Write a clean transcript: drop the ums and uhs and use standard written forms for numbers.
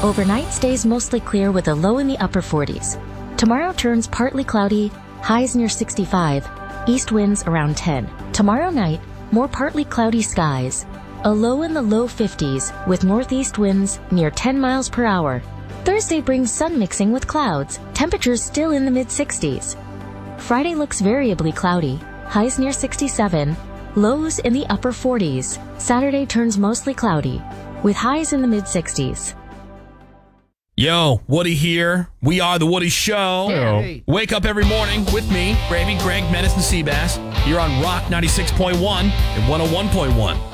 Overnight stays mostly clear with a low in the upper 40s. Tomorrow turns partly cloudy, highs near 65, east winds around 10. Tomorrow night, more partly cloudy skies, a low in the low 50s with northeast winds near 10 miles per hour. Thursday brings sun mixing with clouds, temperatures still in the mid-60s. Friday looks variably cloudy, highs near 67, lows in the upper 40s. Saturday turns mostly cloudy, with highs in the mid-60s. Yo, Woody here. We are The Woody Show. Hey. Wake up every morning with me, Gravy, Greg, Menace, and Seabass. You're on Rock 96.1 and 101.1.